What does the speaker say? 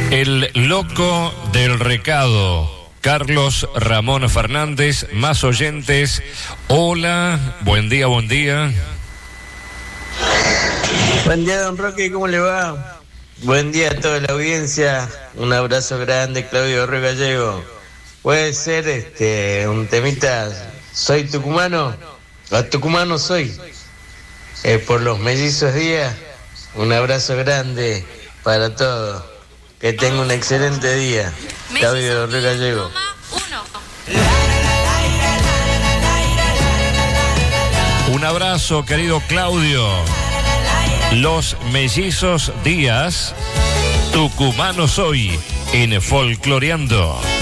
El loco del recado, Carlos Ramón Fernández, más oyentes. Hola, buen día, buen día. Buen día, don Roque, ¿cómo le va? Buen día a toda la audiencia. Un abrazo grande, Claudio Río Gallego. Puede ser un temita, soy tucumano, tucumano soy. Por los mellizos días, un abrazo grande para todos. Que tenga un excelente día. Claudio Río Gallego. Un abrazo, querido Claudio. Los mellizos días, tucumano soy, en Folcloreando.